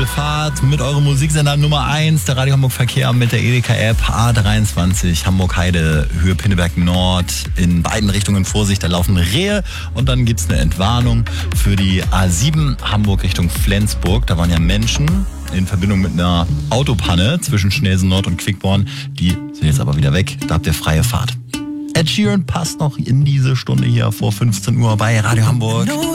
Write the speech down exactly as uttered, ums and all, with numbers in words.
Fahrt mit eurem Musiksender Nummer eins, der Radio Hamburg Verkehr mit der Edeka-App A dreiundzwanzig, Hamburg-Heide, Höhe Pinneberg Nord, in beiden Richtungen Vorsicht, da laufen Rehe und dann gibt's eine Entwarnung für die A sieben Hamburg Richtung Flensburg, da waren ja Menschen in Verbindung mit einer Autopanne zwischen Schnelsen Nord und Quickborn, die sind jetzt aber wieder weg, da habt ihr freie Fahrt. Ed Sheeran passt noch in diese Stunde hier vor fünfzehn Uhr bei Radio Hamburg.